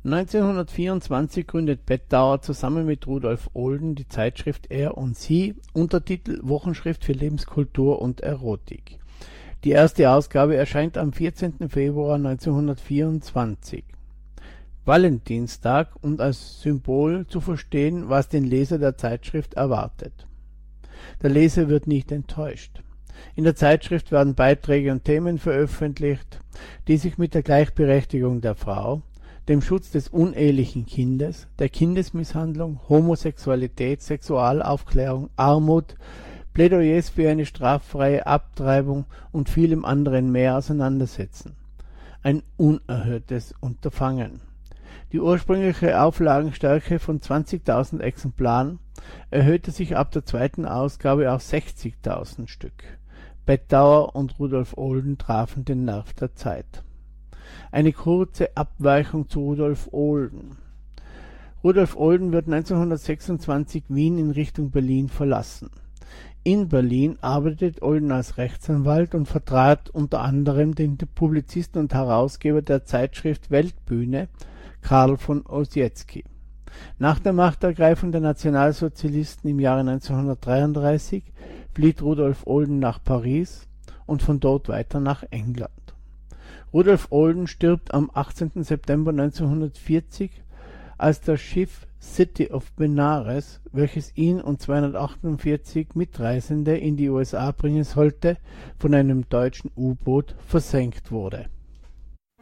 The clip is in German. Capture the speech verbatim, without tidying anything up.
neunzehnhundertvierundzwanzig gründet Bettauer zusammen mit Rudolf Olden die Zeitschrift Er und Sie, Untertitel Wochenschrift für Lebenskultur und Erotik. Die erste Ausgabe erscheint am vierzehnten Februar neunzehnhundertvierundzwanzig. Valentinstag und als Symbol zu verstehen, was den Leser der Zeitschrift erwartet. Der Leser wird nicht enttäuscht. In der Zeitschrift werden Beiträge und Themen veröffentlicht, die sich mit der Gleichberechtigung der Frau, dem Schutz des unehelichen Kindes, der Kindesmisshandlung, Homosexualität, Sexualaufklärung, Armut, Plädoyers für eine straffreie Abtreibung und vielem anderen mehr auseinandersetzen. Ein unerhörtes Unterfangen. Die ursprüngliche Auflagenstärke von zwanzigtausend Exemplaren erhöhte sich ab der zweiten Ausgabe auf sechzigtausend Stück. Bettauer und Rudolf Olden trafen den Nerv der Zeit. Eine kurze Abweichung zu Rudolf Olden. Rudolf Olden wird neunzehnhundertsechsundzwanzig Wien in Richtung Berlin verlassen. In Berlin arbeitet Olden als Rechtsanwalt und vertrat unter anderem den Publizisten und Herausgeber der Zeitschrift Weltbühne, Karl von Ossietzky. Nach der Machtergreifung der Nationalsozialisten im Jahre neunzehnhundertdreiunddreißig flieht Rudolf Olden nach Paris und von dort weiter nach England. Rudolf Olden stirbt am achtzehnten September neunzehnhundertvierzig, als das Schiff City of Benares, welches ihn und zweihundertachtundvierzig Mitreisende in die U S A bringen sollte, von einem deutschen U-Boot versenkt wurde.